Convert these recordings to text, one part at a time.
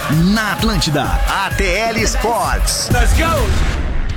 na Atlântida. ATL Sports. Let's go!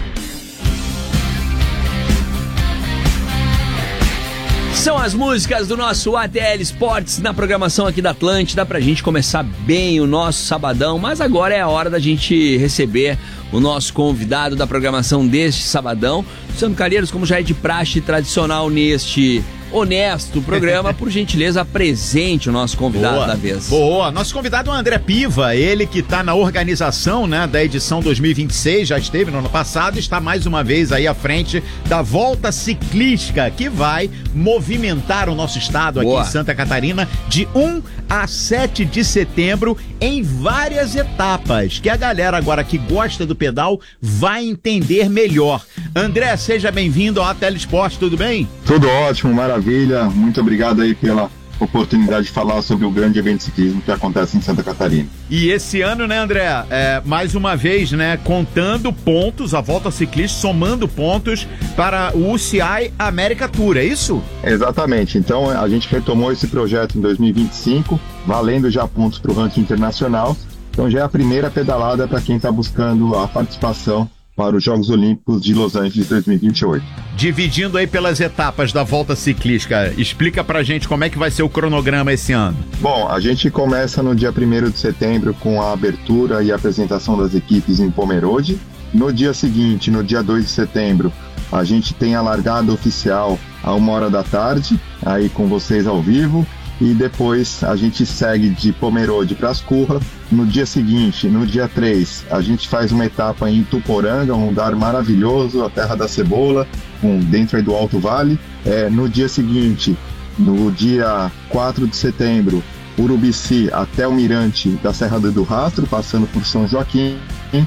São as músicas do nosso ATL Sports na programação aqui da Atlântida, pra gente começar bem o nosso sabadão, mas agora é a hora da gente receber o nosso convidado da programação deste sabadão. Luciano Calheiros, como já é de praxe tradicional neste honesto programa, por gentileza, apresente o nosso convidado da vez. Boa, nosso convidado é o André Piva, ele que está na organização, né, da edição 2026, já esteve no ano passado, está mais uma vez aí à frente da Volta Ciclística, que vai movimentar o nosso estado aqui em Santa Catarina de 1 a 7 de setembro em várias etapas, que a galera agora que gosta do pedal vai entender melhor. André, seja bem-vindo ao ATL Esporte, tudo bem? Tudo ótimo, maravilha, muito obrigado aí pela oportunidade de falar sobre o grande evento de ciclismo que acontece em Santa Catarina. E esse ano, né, André, mais uma vez, né, contando pontos, a Volta Ciclista somando pontos para o UCI América Tour, é isso? Exatamente, então a gente retomou esse projeto em 2025, valendo já pontos para o ranking internacional, então já é a primeira pedalada para quem está buscando a participação para os Jogos Olímpicos de Los Angeles 2028. Dividindo aí pelas etapas da Volta Ciclística, explica pra gente como é que vai ser o cronograma esse ano. Bom, a gente começa no dia 1º de setembro com a abertura e apresentação das equipes em Pomerode. No dia seguinte, no dia 2 de setembro, a gente tem a largada oficial a 1h da tarde, aí com vocês ao vivo. E depois a gente segue de Pomerode para Ascurra. No dia seguinte, no dia 3, a gente faz uma etapa em Ituporanga, um lugar maravilhoso, a terra da cebola, dentro aí do Alto Vale. No dia seguinte, no dia 4 de setembro, Urubici até o Mirante da Serra do Rastro, passando por São Joaquim.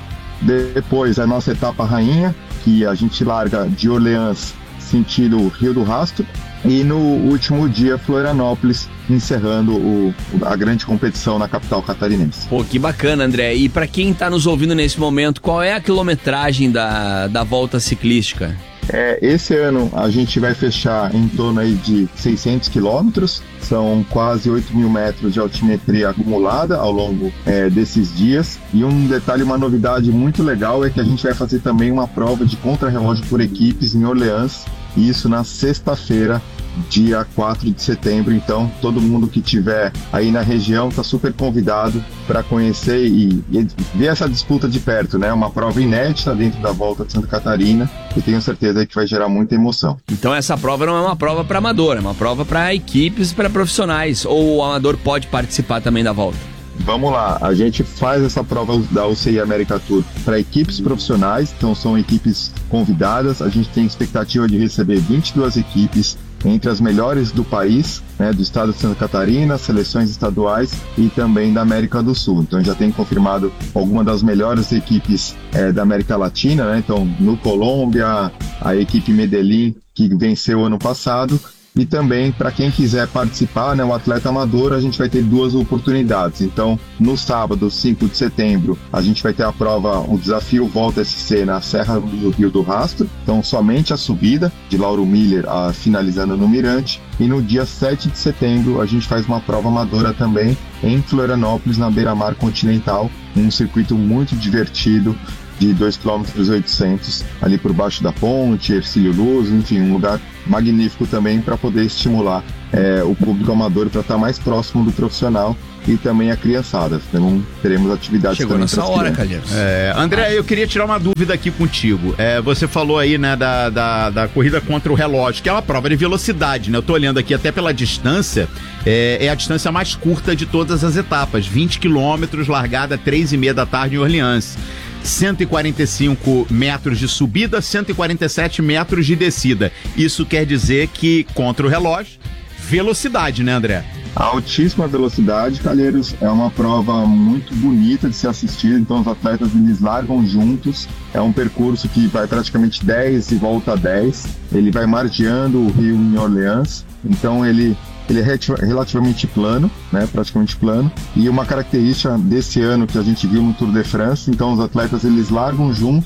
Depois a nossa etapa rainha, que a gente larga de Orleans sentido Rio do Rastro. E no último dia, Florianópolis, encerrando a grande competição na capital catarinense. Pô, que bacana, André. E para quem tá nos ouvindo nesse momento, qual é a quilometragem da Volta Ciclística? Esse ano a gente vai fechar em torno aí de 600 quilômetros, são quase 8 mil metros de altimetria acumulada ao longo desses dias. E um detalhe, uma novidade muito legal é que a gente vai fazer também uma prova de contrarrelógio por equipes em Orleans, isso na sexta-feira, dia 4 de setembro. Então todo mundo que estiver aí na região está super convidado para conhecer e ver essa disputa de perto, né? Uma prova inédita dentro da Volta de Santa Catarina e tenho certeza que vai gerar muita emoção. Então essa prova não é uma prova para amador, é uma prova para equipes, para profissionais, ou o amador pode participar também da volta? Vamos lá, a gente faz essa prova da UCI América Tour para equipes profissionais, então são equipes convidadas, a gente tem expectativa de receber 22 equipes entre as melhores do país, né, do estado de Santa Catarina, seleções estaduais e também da América do Sul. Então já tem confirmado algumas das melhores equipes da América Latina, né? Então no Colômbia, a equipe Medellín, que venceu ano passado. E também, para quem quiser participar, né, o atleta amador, a gente vai ter 2 oportunidades. Então, no sábado, 5 de setembro, a gente vai ter a prova, o desafio Volta SC na Serra do Rio do Rastro. Então, somente a subida, de Lauro Miller finalizando no Mirante. E no dia 7 de setembro, a gente faz uma prova amadora também em Florianópolis, na Beira-Mar Continental. Um circuito muito divertido, de 2,8 km, ali por baixo da ponte, Ercílio Luz, enfim, um lugar magnífico também para poder estimular o público amador para estar mais próximo do profissional e também a criançada. Então, teremos atividades Chegou também nessa hora, Calheiros. André, eu queria tirar uma dúvida aqui contigo. Você falou aí, né, da corrida contra o relógio, que é uma prova de velocidade, né? Eu tô olhando aqui até pela distância, é a distância mais curta de todas as etapas, 20 quilômetros, largada 3h30 da tarde em Orleans. 145 metros de subida, 147 metros de descida. Isso quer dizer que, contra o relógio, velocidade, né, André? A altíssima velocidade, Calheiros, é uma prova muito bonita de se assistir, então os atletas eles largam juntos, é um percurso que vai praticamente 10 e volta 10, ele vai margeando o rio em Orleans, então ele é relativamente plano, né, praticamente plano, e uma característica desse ano que a gente viu no Tour de France, então os atletas eles largam juntos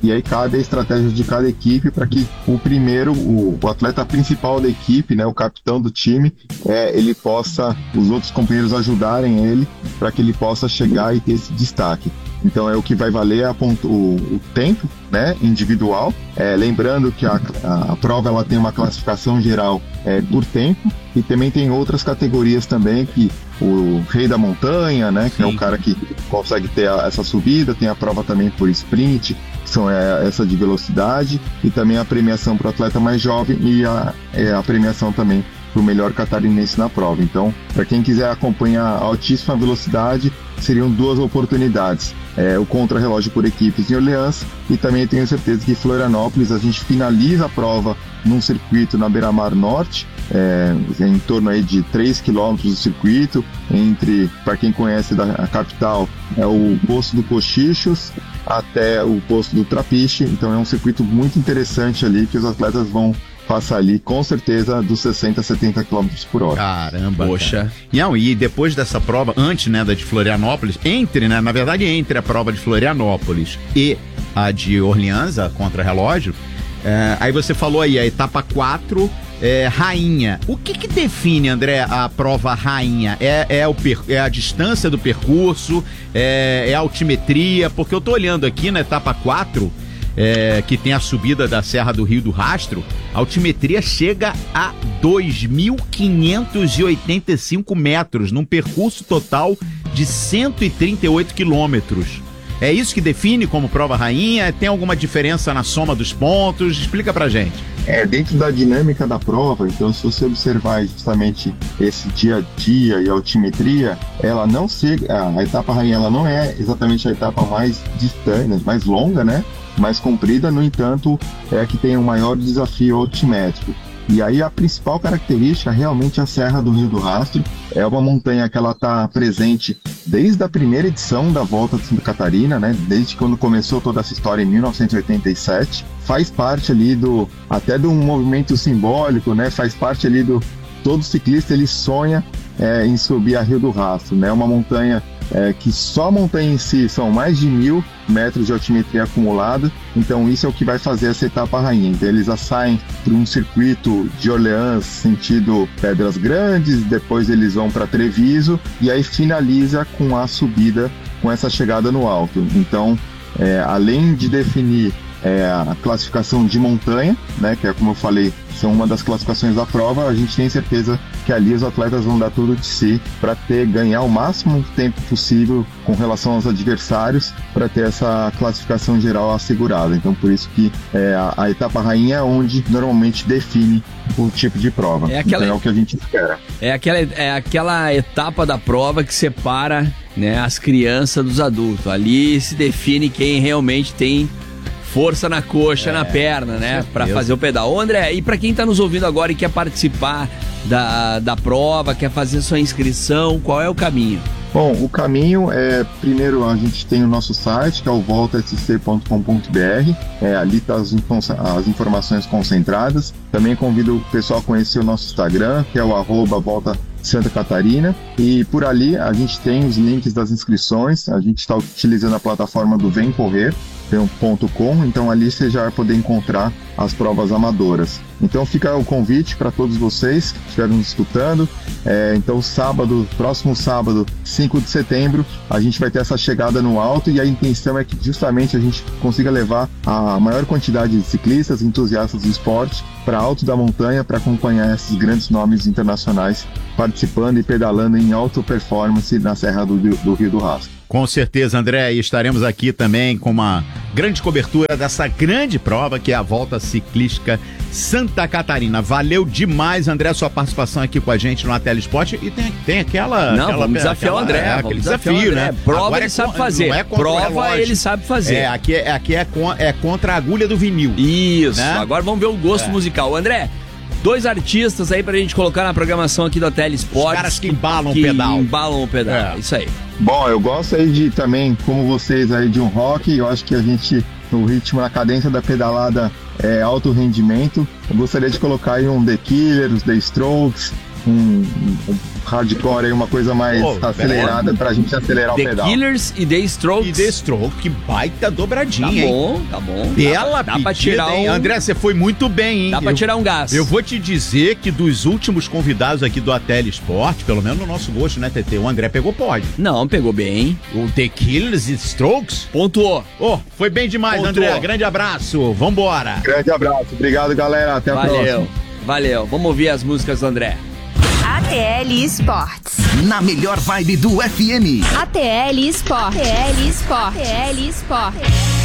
e aí cabe a estratégia de cada equipe para que o atleta principal da equipe, né, o capitão do time, ele possa, os outros companheiros ajudarem ele para que ele possa chegar e ter esse destaque. Então é o que vai valer o tempo, né, individual. Lembrando que a prova ela tem uma classificação geral por tempo, e também tem outras categorias também, que o rei da montanha, né, que é o cara que consegue ter essa subida, tem a prova também por sprint, que são essa de velocidade, e também a premiação para o atleta mais jovem e a premiação também para o melhor catarinense na prova. Então, para quem quiser acompanhar a altíssima velocidade, seriam 2 oportunidades. O contrarrelógio por equipes em Orleans, e também tenho certeza que em Florianópolis a gente finaliza a prova num circuito na Beira-Mar Norte, em torno aí de 3 quilômetros do circuito, para quem conhece a capital, é o posto do Cochichos até o posto do Trapiche. Então é um circuito muito interessante ali, que os atletas vão passar ali, com certeza, dos 60 a 70 km por hora. Caramba, poxa. Cara. Não, e depois dessa prova, antes, né, da de Florianópolis, entre a prova de Florianópolis e a de Orleans, a contrarrelógio, aí você falou aí, a etapa 4, rainha. O que define, André, a prova rainha? É a distância do percurso? É a altimetria? Porque eu tô olhando aqui na etapa 4, que tem a subida da Serra do Rio do Rastro, a altimetria chega a 2.585 metros, num percurso total de 138 quilômetros. É isso que define como prova rainha? Tem alguma diferença na soma dos pontos? Explica pra gente. Dentro da dinâmica da prova, então se você observar justamente esse dia a dia e a altimetria, ela não a etapa rainha ela não é exatamente a etapa mais distante, mais longa, né? Mais comprida, no entanto, é a que tem o maior desafio altimétrico. E aí a principal característica realmente é a Serra do Rio do Rastro. É uma montanha que ela está presente desde a primeira edição da Volta de Santa Catarina, né? Desde quando começou toda essa história em 1987. Faz parte ali até de um movimento simbólico, né? Faz parte ali todo ciclista ele sonha em subir a Rio do Rastro, né? Uma montanha que só a montanha em si são mais de 1.000 metros de altimetria acumulada, então isso é o que vai fazer essa etapa rainha. Então eles saem por um circuito de Orleans sentido Pedras Grandes, depois eles vão para Treviso e aí finaliza com a subida, com essa chegada no alto. Então, além de definir a classificação de montanha, né, que é como eu falei, são uma das classificações da prova, a gente tem certeza que ali os atletas vão dar tudo de si para ganhar o máximo tempo possível com relação aos adversários, para ter essa classificação geral assegurada. Então por isso que a etapa rainha é onde normalmente define o tipo de prova. Então é o que a gente espera. É aquela etapa da prova que separa, né, as crianças dos adultos. Ali se define quem realmente tem força na coxa, na perna, né? Pra fazer o pedal. Ô, André, e pra quem tá nos ouvindo agora e quer participar da prova, quer fazer sua inscrição, qual é o caminho? Bom, o caminho primeiro a gente tem o nosso site, que é o voltasc.com.br, ali tá as informações concentradas. Também convido o pessoal a conhecer o nosso Instagram, que é o @Volta Santa Catarina, e por ali a gente tem os links das inscrições. A gente está utilizando a plataforma do Vem Correr, .com, então ali você já vai poder encontrar as provas amadoras. Então fica o convite para todos vocês que estiverem nos escutando. Então próximo sábado, 5 de setembro, a gente vai ter essa chegada no alto, e a intenção é que justamente a gente consiga levar a maior quantidade de ciclistas, entusiastas do esporte, para alto da montanha, para acompanhar esses grandes nomes internacionais participando e pedalando em alta performance na Serra do Rio do Rastro. Com certeza, André, e estaremos aqui também com uma grande cobertura dessa grande prova que é a Volta Ciclística Santa Catarina. Valeu demais, André, sua participação aqui com a gente no ATL Esporte. E tem aquela... vamos desafiar o André. Aquele desafio, né? Prova agora ele sabe fazer. Não é prova ele sabe fazer. Aqui é contra a agulha do vinil. Isso, né? Agora vamos ver o gosto musical. André, 2 artistas aí pra gente colocar na programação aqui do ATL Esportes. Os caras que embalam o pedal. Isso aí. Bom, eu gosto aí também, como vocês aí, de um rock. Eu acho que a gente, no ritmo, na cadência da pedalada, alto rendimento. Eu gostaria de colocar aí um The Killers, The Strokes, um hardcore aí, uma coisa mais acelerada pra gente acelerar o pedal. The Killers e The Strokes. E The Strokes, que baita dobradinha, hein? Tá bom. Bela dá pra pedida, tirar hein? André, você foi muito bem, hein? Dá pra tirar um gás. Eu vou te dizer que dos últimos convidados aqui do ATL Esporte, pelo menos no nosso gosto, né, TT? O André pegou pódio. Não, pegou bem. O The Killers e Strokes? Pontuou. Foi bem demais, Pontuou. André. Grande abraço. Vambora. Grande abraço. Obrigado, galera. Até a próxima. Valeu. Vamos ouvir as músicas do André. ATL Esportes. Na melhor vibe do FM. ATL Esportes. ATL Esportes. ATL Esportes.